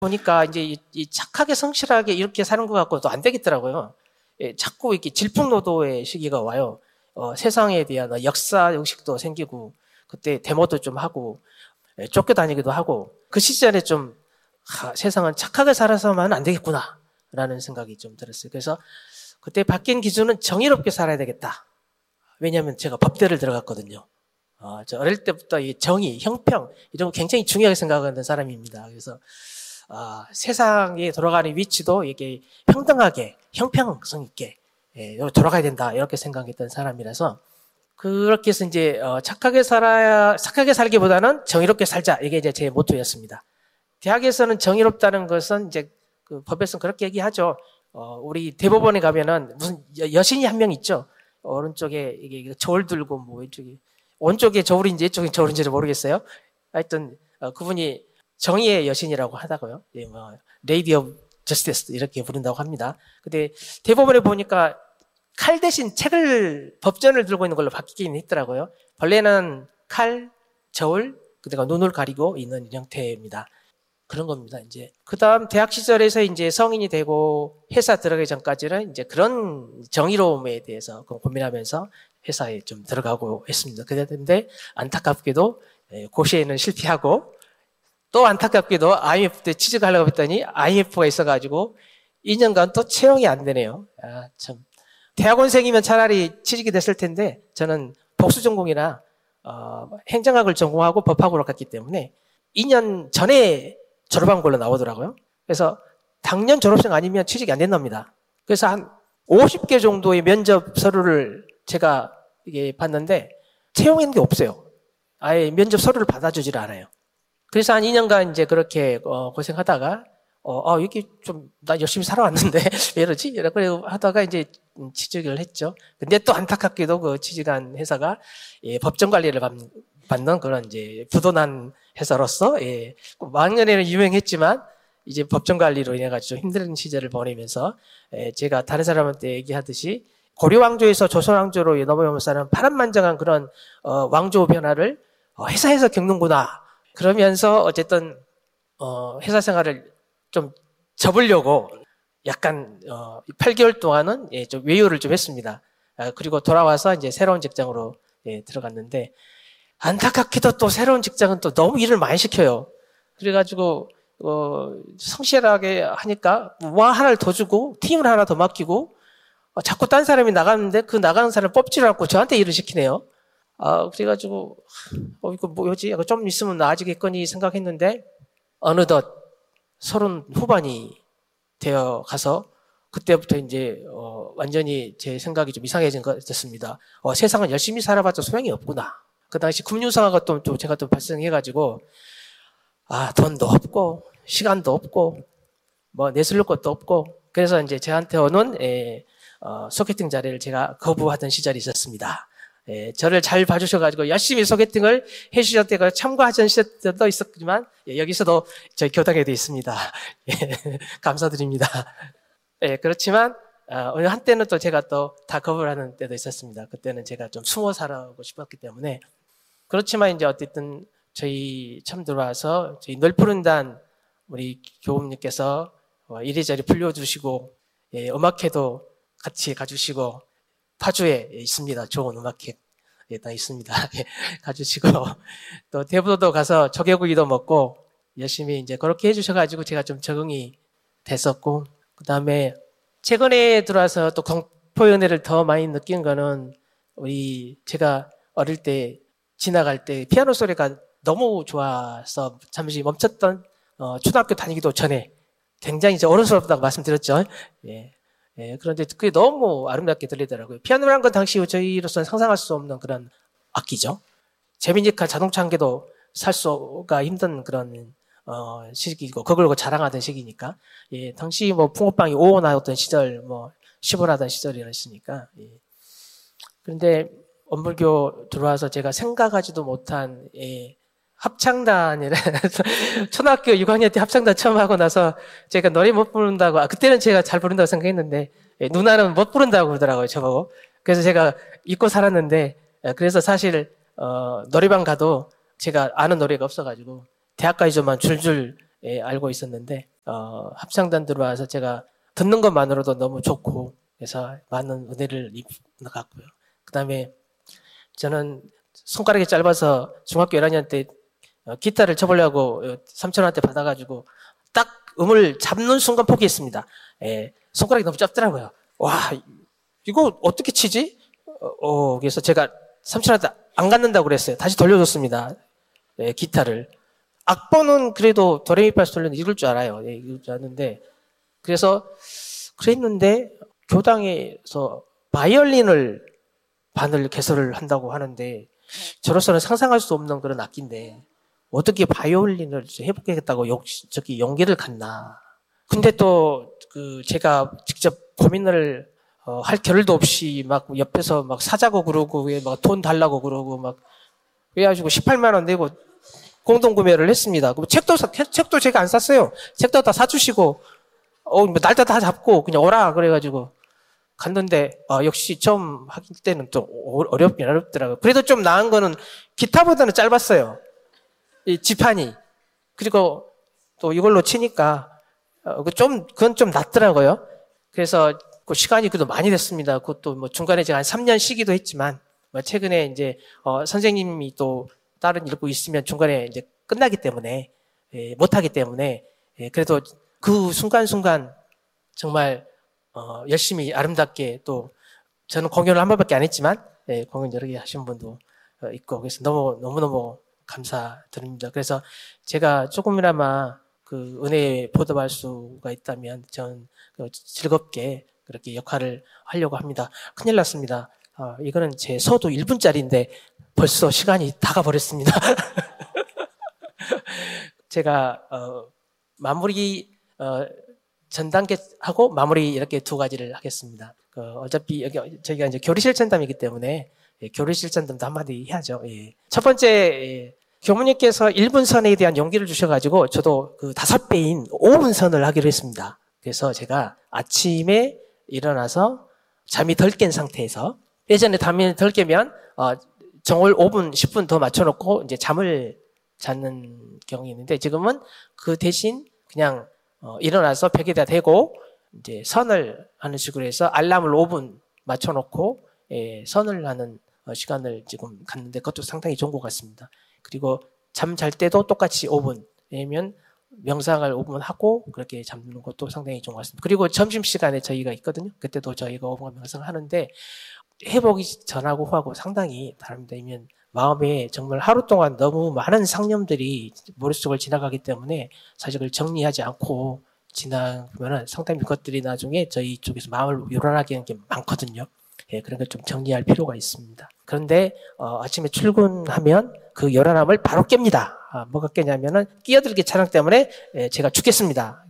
보니까 이제 이 착하게 성실하게 이렇게 사는 것 같고도 안 되겠더라고요. 예, 자꾸 이렇게 질풍노도의 시기가 와요. 세상에 대한 역사 의식도 생기고 그때 데모도 좀 하고 쫓겨다니기도 하고 그 시절에 좀 세상은 착하게 살아서만 안 되겠구나라는 생각이 좀 들었어요. 그래서 그때 바뀐 기준은 정의롭게 살아야 되겠다. 왜냐하면 제가 법대를 들어갔거든요. 저 어릴 때부터 이 정의, 형평 이런 거 굉장히 중요하게 생각하는 사람입니다. 그래서 세상에 돌아가는 위치도 이게 평등하게, 형평성 있게 돌아가야 된다 이렇게 생각했던 사람이라서 그렇게 해서 이제 착하게 살기보다는 정의롭게 살자 이게 이제 제 모토였습니다. 대학에서는 정의롭다는 것은 이제 그 법에서는 그렇게 얘기하죠. 우리 대법원에 가면은 무슨 여신이 한 명 있죠. 오른쪽에 이게 저울 들고 뭐 왼쪽에 오른쪽에 저울인지 이쪽에 저울인지를 모르겠어요. 하여튼 그분이 정의의 여신이라고 하다고요. 예, 뭐 레이디 오브 저스티스 이렇게 부른다고 합니다. 근데 대법원에 보니까 칼 대신 책을 법전을 들고 있는 걸로 바뀌긴 했더라고요. 본래는 칼, 저울, 그다가 눈을 가리고 있는 형태입니다. 그런 겁니다. 이제 그다음 대학 시절에서 이제 성인이 되고 회사 들어가기 전까지는 이제 그런 정의로움에 대해서 고민하면서 회사에 좀 들어가고 했습니다. 그런데 안타깝게도 고시에는 실패하고 또 안타깝게도 IMF 때 취직하려고 했더니 IMF가 있어가지고 2년간 또 채용이 안 되네요. 참 대학원생이면 차라리 취직이 됐을 텐데 저는 복수 전공이나 행정학을 전공하고 법학으로 갔기 때문에 2년 전에 졸업한 걸로 나오더라고요. 그래서 당년 졸업생 아니면 취직이 안 된답니다. 그래서 한 50개 정도의 면접 서류를 제가 이게 봤는데 채용인 게 없어요. 아예 면접 서류를 받아주질 않아요. 그래서 한 2년간 이제 그렇게 고생하다가 이게 좀 나 열심히 살아왔는데 왜 이러지? 이렇게 하다가 이제 취직을 했죠. 근데 또 안타깝게도 그 취직한 회사가 법정 관리를 받는 그런 이제 부도난 회사로서 막년에는 유명했지만 이제 법정 관리로 인해 가지고 힘든 시절을 보내면서 제가 다른 사람한테 얘기하듯이 고려 왕조에서 조선 왕조로 넘어오면서는 파란만장한 그런 왕조 변화를 회사에서 겪는구나. 그러면서 어쨌든 회사 생활을 좀 접으려고 약간 8개월 동안은 좀 외유를 좀 했습니다. 그리고 돌아와서 이제 새로운 직장으로 들어갔는데 안타깝게도 또 새로운 직장은 또 너무 일을 많이 시켜요. 그래가지고 성실하게 하니까 뭐 하나를 더 주고 팀을 하나 더 맡기고 자꾸 딴 사람이 나가는데 그 나가는 사람 뽑지를 않고 저한테 일을 시키네요. 그래가지고 이거 뭐지? 좀 있으면 나아지겠거니 생각했는데 어느덧 30 후반이 되어 가서 그때부터 이제 완전히 제 생각이 좀 이상해진 것 같습니다. 세상은 열심히 살아봤자 소용이 없구나. 그 당시 금융상화가 또 제가 또 발생해가지고 돈도 없고 시간도 없고 뭐 내슬릴 것도 없고 그래서 이제 저한테 오는 소개팅 자리를 제가 거부하던 시절이 있었습니다. 저를 잘 봐주셔가지고 열심히 소개팅을 해주셨다가 참고하던 시절도 있었지만 여기서도 저희 교당에도 있습니다. 감사드립니다. 그렇지만 어느 한때는 또 제가 또 다 거부하는 때도 있었습니다. 그때는 제가 좀 숨어 살아오고 싶었기 때문에 그렇지만 이제 어쨌든 저희 처음 들어와서 저희 널푸른단 우리 교우님께서 이리저리 불려주시고 음악회도 같이 가주시고 파주에 있습니다. 좋은 음악회 다 있습니다. 가주시고 또 대부도도 가서 조개구이도 먹고 열심히 이제 그렇게 해주셔가지고 제가 좀 적응이 됐었고 그 다음에 최근에 들어와서 또 공포연애를 더 많이 느낀 거는 제가 어릴 때 지나갈 때 피아노 소리가 너무 좋아서 잠시 멈췄던 초등학교 다니기도 전에 굉장히 이제 어른스럽다고 말씀드렸죠. 그런데 그게 너무 아름답게 들리더라고요. 피아노라는 건 당시 저희로서는 상상할 수 없는 그런 악기죠. 재미직한 자동차 한 개도 살 수가 힘든 그런 시기고 그걸 자랑하던 시기니까 당시 뭐 붕어빵이 5원 나왔던 시절 뭐 10원 하던 시절이었으니까 그런데 원불교 들어와서 제가 생각하지도 못한 합창단이라 초등학교 6학년 때 합창단 처음 하고 나서 제가 노래 못 부른다고 그때는 제가 잘 부른다고 생각했는데 누나는 못 부른다고 그러더라고요 저보고. 그래서 제가 잊고 살았는데 그래서 사실 노래방 가도 제가 아는 노래가 없어가지고 대학까지만 줄줄 알고 있었는데 합창단 들어와서 제가 듣는 것만으로도 너무 좋고 그래서 많은 은혜를 입은 것 같고요. 그 다음에 저는 손가락이 짧아서 중학교 1학년 때 기타를 쳐보려고 삼촌한테 받아가지고 딱 음을 잡는 순간 포기했습니다. 손가락이 너무 짧더라고요. 와, 이거 어떻게 치지? 그래서 제가 삼촌한테 안 갖는다고 그랬어요. 다시 돌려줬습니다. 기타를. 악보는 그래도 도레미파솔라는 읽을 줄 알아요. 읽을 줄 아는데 그래서 그랬는데 교당에서 바이올린을 반을 개설을 한다고 하는데 저로서는 상상할 수 없는 그런 악기인데 어떻게 바이올린을 해보겠다고 용기를 갖나. 근데 또 제가 직접 고민을 할 겨를도 없이 막 옆에서 막 사자고 그러고 막 돈 달라고 그러고 막 그래가지고 18만 원 내고 공동 구매를 했습니다. 책도 제가 안 샀어요. 책도 다 사주시고 날짜 다 잡고 그냥 오라 그래가지고 갔는데 역시 처음 하기 때는 좀 어렵긴 어렵더라고요. 그래도 좀 나은 거는 기타보다는 짧았어요. 이 지판이. 그리고 또 이걸로 치니까 그건 좀 낫더라고요. 그래서 그 시간이 그래도 많이 됐습니다. 그것도 뭐 중간에 제가 한 3년 쉬기도 했지만 최근에 이제 선생님이 또 다른 읽고 있으면 중간에 이제 끝나기 때문에 못하기 때문에 그래도 그 순간순간 정말 열심히 아름답게 또 저는 공연을 한 번밖에 안 했지만 공연 여러 개 하신 분도 있고 그래서 너무너무 감사드립니다. 그래서 제가 조금이나마 그 은혜에 보답할 수가 있다면 저는 즐겁게 그렇게 역할을 하려고 합니다. 큰일 났습니다. 이거는 제 서도 1분짜리인데 벌써 시간이 다 가버렸습니다. 제가 마무리 전 단계하고 마무리 이렇게 두 가지를 하겠습니다. 어차피 저희가 이제 교리실천담이기 때문에 교리실천담도 한마디 해야죠. 첫 번째 교무님께서 1분 선에 대한 용기를 주셔가지고 저도 그 5배인 5분 선을 하기로 했습니다. 그래서 제가 아침에 일어나서 잠이 덜 깬 상태에서 예전에 잠이 덜 깨면 정월 5분, 10분 더 맞춰놓고 이제 잠을 자는 경우가 있는데 지금은 그 대신 그냥 일어나서 벽에다 대고 이제 선을 하는 식으로 해서 알람을 5분 맞춰놓고 선을 하는 시간을 지금 갖는데 그것도 상당히 좋은 것 같습니다. 그리고 잠 잘 때도 똑같이 5분 왜냐면 명상을 5분 하고 그렇게 잠드는 것도 상당히 좋은 것 같습니다. 그리고 점심시간에 저희가 있거든요. 그때도 저희가 5분 명상을 하는데 해보기 전하고 후하고 상당히 다릅니다. 이면 마음에 정말 하루 동안 너무 많은 상념들이 머릿속을 지나가기 때문에 사실 그걸 정리하지 않고 지나면은 상당히 그것들이 나중에 저희 쪽에서 마음을 요란하게 하는 게 많거든요. 그런 걸 좀 정리할 필요가 있습니다. 그런데 아침에 출근하면 그 요란함을 바로 깹니다. 뭐가 깼냐면은 끼어들기 차량 때문에 제가 죽겠습니다.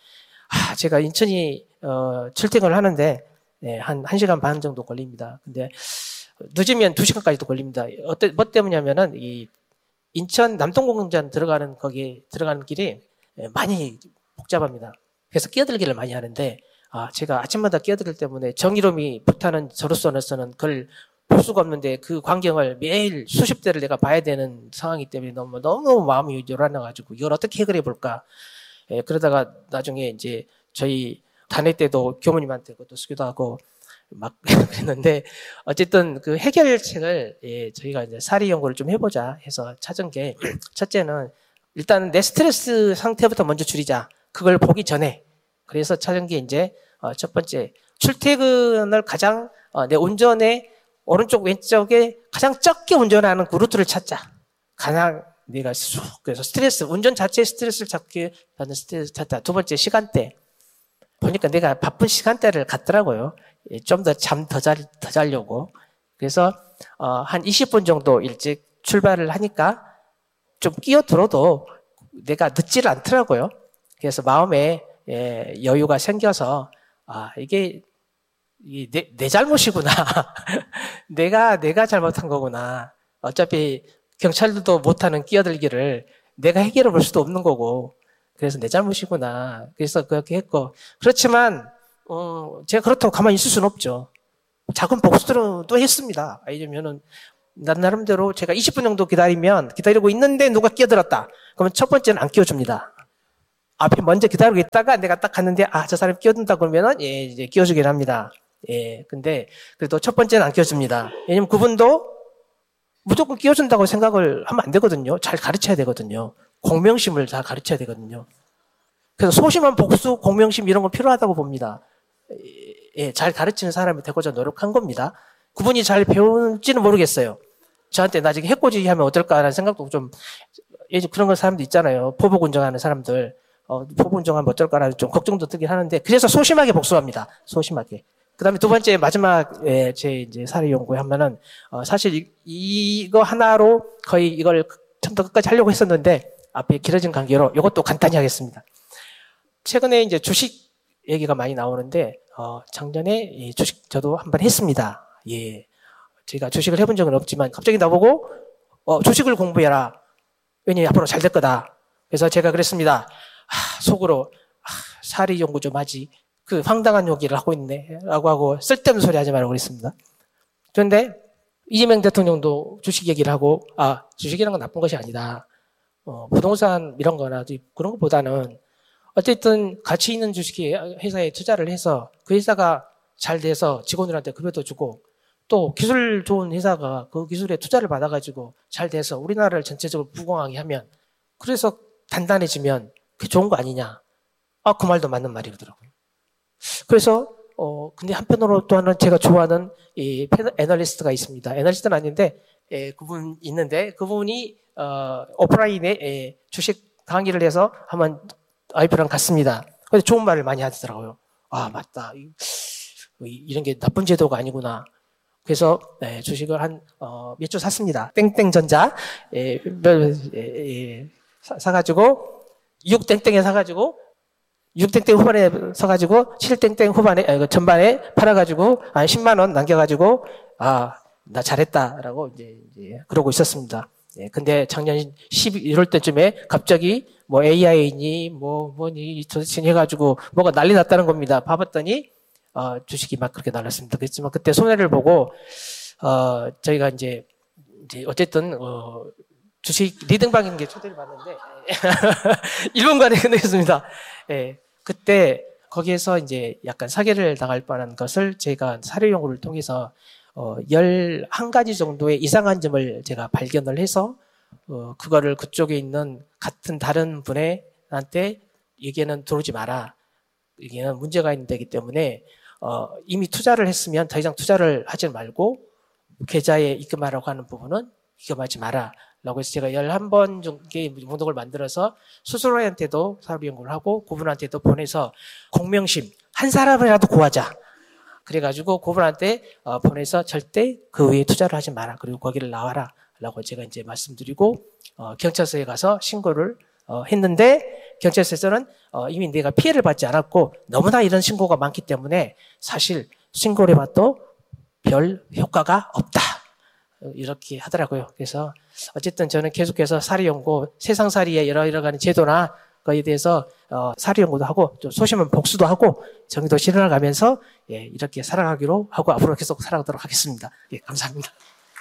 제가 인천이 출퇴근을 하는데 한 1시간 반 정도 걸립니다. 근데 늦으면 2시간까지도 걸립니다. 뭐 때문이냐면은 이 인천 남동공장 들어가는 길이 많이 복잡합니다. 그래서 끼어들기를 많이 하는데 제가 아침마다 끼어들기 때문에 정의로움이 불타는 저로서는 그걸 볼 수가 없는데 그 광경을 매일 수십 대를 내가 봐야 되는 상황이기 때문에 너무 마음이 요란해가지고 이걸 어떻게 해결해 볼까. 그러다가 나중에 이제 저희 단회 때도 교무님한테 그것도 쓰기도 하고 막 그랬는데 어쨌든 그 해결책을 저희가 이제 사리 연구를 좀 해보자 해서 찾은 게 첫째는 일단 내 스트레스 상태부터 먼저 줄이자. 그걸 보기 전에. 그래서 찾은 게 이제 첫 번째 출퇴근을 가장 내 운전의 오른쪽 왼쪽에 가장 적게 운전하는 그 루트를 찾자. 가장 내가 그래서 운전 자체의 스트레스를 적게 받는 스트레스를 찾자. 두 번째 시간대. 보니까 내가 바쁜 시간대를 갖더라고요. 좀 더 잠 더 자려고. 그래서 한 20분 정도 일찍 출발을 하니까 좀 끼어들어도 내가 늦지를 않더라고요. 그래서 마음에 여유가 생겨서 이게 내 잘못이구나. 내가 잘못한 거구나. 어차피 경찰들도 못하는 끼어들기를 내가 해결해 볼 수도 없는 거고. 그래서 내 잘못이구나. 그래서 그렇게 했고. 그렇지만 제가 그렇다고 가만히 있을 수는 없죠. 작은 복수들은 또 했습니다. 왜냐면은 난 나름대로 제가 20분 정도 기다리고 있는데 누가 끼어들었다. 그러면 첫 번째는 안 끼워줍니다. 앞에 먼저 기다리고 있다가 내가 딱 갔는데, 저 사람이 끼어든다 그러면은, 이제 끼워주긴 합니다. 근데, 그래도 첫 번째는 안 끼워줍니다. 왜냐면 그분도 무조건 끼워준다고 생각을 하면 안 되거든요. 잘 가르쳐야 되거든요. 공명심을 잘 가르쳐야 되거든요. 그래서 소심한 복수, 공명심 이런 건 필요하다고 봅니다. 잘 가르치는 사람이 되고자 노력한 겁니다. 그분이 잘 배울지는 모르겠어요. 저한테 나중에 해코지 하면 어떨까라는 생각도 좀, 그런 거 사람도 있잖아요. 포복 운정하는 사람들. 포복 운정하면 어떨까라는 좀 걱정도 들긴 하는데, 그래서 소심하게 복수합니다. 소심하게. 그 다음에 두 번째, 마지막, 제 이제 사례 연구에 하면은, 사실 이거 하나로 거의 이걸 처음부터 끝까지 하려고 했었는데, 앞에 길어진 관계로 이것도 간단히 하겠습니다. 최근에 이제 주식 얘기가 많이 나오는데, 작년에 주식 저도 한번 했습니다. 제가 주식을 해본 적은 없지만 갑자기 나보고 주식을 공부해라. 왜냐면 앞으로 잘 될 거다. 그래서 제가 그랬습니다. 속으로 사리 연구 좀 하지. 그 황당한 얘기를 하고 있네. 라고 하고 쓸데없는 소리 하지 말라고 그랬습니다. 그런데 이재명 대통령도 주식 얘기를 하고 주식이라는 건 나쁜 것이 아니다. 부동산 이런 거나 그런 것보다는 어쨌든 가치 있는 주식이 회사에 투자를 해서 그 회사가 잘 돼서 직원들한테 급여도 주고 또 기술 좋은 회사가 그 기술에 투자를 받아가지고 잘 돼서 우리나라를 전체적으로 부강하게 하면 그래서 단단해지면 그게 좋은 거 아니냐. 그 말도 맞는 말이더라고요. 그래서 근데 한편으로 또 하나는 제가 좋아하는 이 애널리스트가 있습니다. 애널리스트는 아닌데 그분 있는데 그분이 오프라인에 주식 강의를 해서 한번 와이프랑 갔습니다. 근데 좋은 말을 많이 하더라고요. 맞다. 이런 게 나쁜 제도가 아니구나. 그래서 주식을 한 몇 주 샀습니다. 땡땡전자 사가지고 6땡땡에 사가지고 6땡땡 후반에 사가지고 7땡땡 후반에 전반에 팔아가지고 한 10만 원 남겨가지고 나 잘했다라고 이제 그러고 있었습니다. 근데 작년 11월 때쯤에 갑자기 뭐 AI니 뭐니 도대체 해가지고 뭐가 난리 났다는 겁니다. 봐봤더니 주식이 막 그렇게 날랐습니다. 그렇지만 그때 손해를 보고 저희가 이제 어쨌든 주식 리딩방인 게 초대를 받는데 1분간에 끝내겠습니다. 그때 거기에서 이제 약간 사기를 당할 뻔한 것을 제가 사례 연구를 통해서 11가지 정도의 이상한 점을 제가 발견을 해서 그거를 그쪽에 있는 같은 다른 분한테 여기에는 들어오지 마라. 여기는 문제가 있는 데이기 때문에 이미 투자를 했으면 더 이상 투자를 하지 말고 계좌에 입금하라고 하는 부분은 입금하지 마라. 라고 해서 제가 11번 정도의 목록을 만들어서 스스로한테도 사업 연구를 하고 그분한테도 보내서 공명심 한 사람이라도 구하자. 그래가지고 그분한테 보내서 절대 그 위에 투자를 하지 마라. 그리고 거기를 나와라. 라고 제가 이제 말씀드리고 경찰서에 가서 신고를 했는데 경찰서에서는 이미 내가 피해를 받지 않았고 너무나 이런 신고가 많기 때문에 사실 신고를 해봐도 별 효과가 없다. 이렇게 하더라고요. 그래서 어쨌든 저는 계속해서 사리 연구, 세상살이의 여러 가지 제도나 거기에 대해서 사리 연구도 하고 좀 소심한 복수도 하고 정의도 실현을 가면서 이렇게 살아가기로 하고 앞으로 계속 살아가도록 하겠습니다. 감사합니다.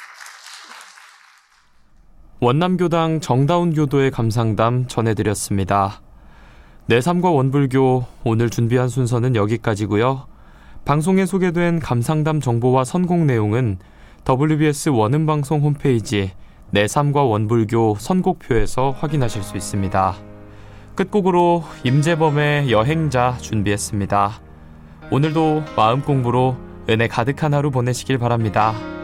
원남교당 정다운 교도의 감상담 전해드렸습니다. 내 삶과 원불교 오늘 준비한 순서는 여기까지고요. 방송에 소개된 감상담 정보와 선곡 내용은 WBS 원음방송 홈페이지 내 삶과 원불교 선곡표에서 확인하실 수 있습니다. 끝곡으로 임재범의 여행자 준비했습니다. 오늘도 마음 공부로 은혜 가득한 하루 보내시길 바랍니다.